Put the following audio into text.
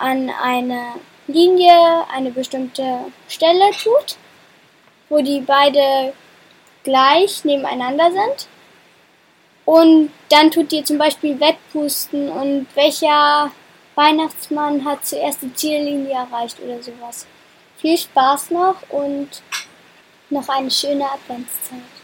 an eine Linie, eine bestimmte Stelle tut, wo die beide gleich nebeneinander sind. Und dann tut ihr zum Beispiel Wettpusten und welcher Weihnachtsmann hat zuerst die Ziellinie erreicht oder sowas. Viel Spaß noch und noch eine schöne Adventszeit.